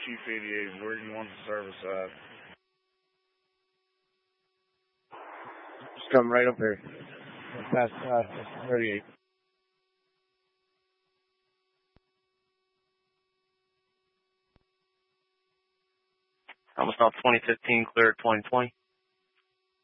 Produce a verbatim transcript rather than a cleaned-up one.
Chief eighty-eight, where do you want the service at? Just come right up here. Past uh, thirty-eight. Almost off twenty fifteen, clear at twenty twenty.